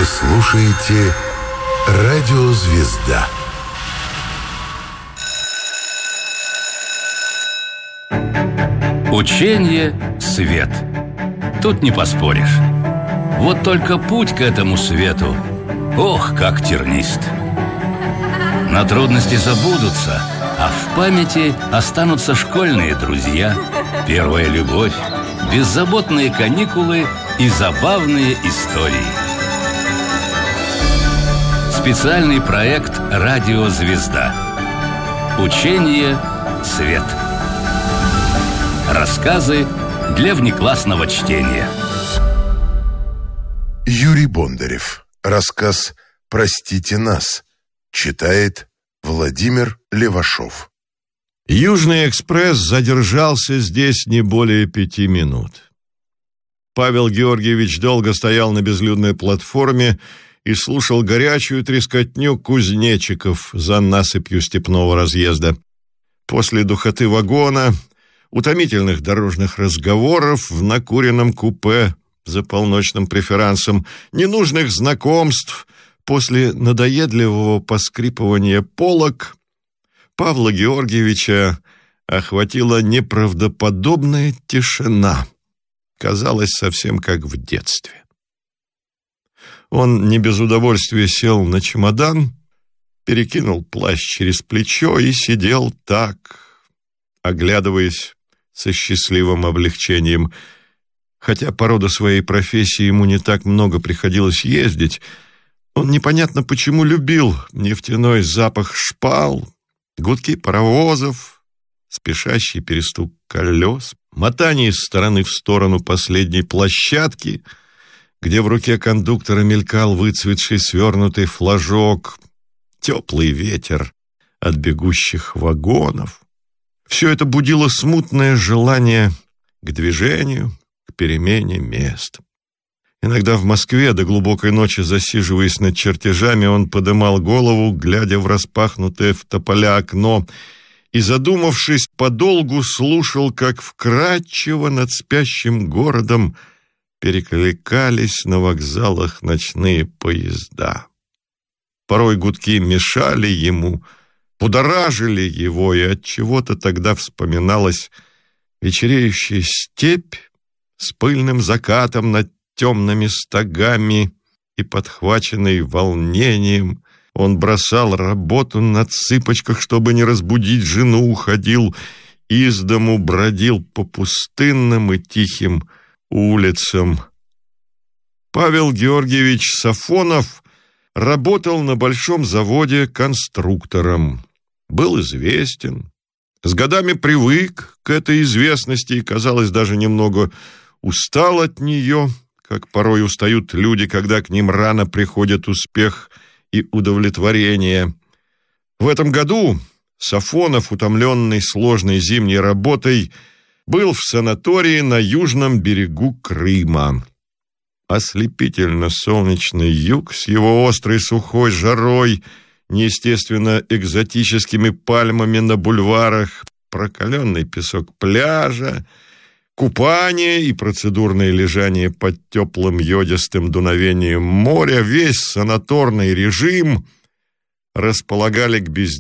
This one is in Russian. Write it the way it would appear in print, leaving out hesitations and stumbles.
Вы слушаете «Радио Звезда». Учение – свет. Тут не поспоришь. Вот только путь к этому свету, ох, как тернист. На трудности забудутся, а в памяти останутся школьные друзья, первая любовь, беззаботные каникулы и забавные истории. Специальный проект «Радио Звезда». Учение «Свет». Рассказы для внеклассного чтения. Юрий Бондарев. Рассказ «Простите нас». Читает Владимир Левашов. Южный экспресс задержался здесь не более 5 минут. Павел Георгиевич долго стоял на безлюдной платформе и слушал горячую трескотню кузнечиков за насыпью степного разъезда. После духоты вагона, утомительных дорожных разговоров в накуренном купе за полночным преферансом, ненужных знакомств, после надоедливого поскрипывания полок, Павла Георгиевича охватила неправдоподобная тишина. Казалось, совсем как в детстве. Он не без удовольствия сел на чемодан, перекинул плащ через плечо и сидел так, оглядываясь со счастливым облегчением. Хотя по роду своей профессии ему не так много приходилось ездить, он непонятно почему любил нефтяной запах шпал, гудки паровозов, спешащий перестук колес, мотание из стороны в сторону последней площадки, где в руке кондуктора мелькал выцветший свернутый флажок, теплый ветер от бегущих вагонов. Все это будило смутное желание к движению, к перемене мест. Иногда в Москве до глубокой ночи, засиживаясь над чертежами, он подымал голову, глядя в распахнутое в тополя окно, и, задумавшись, подолгу слушал, как вкрадчиво над спящим городом перекликались на вокзалах ночные поезда. Порой гудки мешали ему, будоражили его, и отчего-то тогда вспоминалась вечереющая степь с пыльным закатом над темными стогами, и, подхваченный волнением, он бросал работу на цыпочках, чтобы не разбудить жену, уходил из дому, бродил по пустынным и тихим улицам. Павел Георгиевич Сафонов работал на большом заводе конструктором. Был известен, с годами привык к этой известности и, казалось, даже немного устал от нее, как порой устают люди, когда к ним рано приходит успех и удовлетворение. В этом году Сафонов, утомленный сложной зимней работой, был в санатории на южном берегу Крыма. Ослепительно солнечный юг с его острой сухой жарой, неестественно экзотическими пальмами на бульварах, прокаленный песок пляжа, купание и процедурное лежание под теплым йодистым дуновением моря, весь санаторный режим располагали к бездельничеству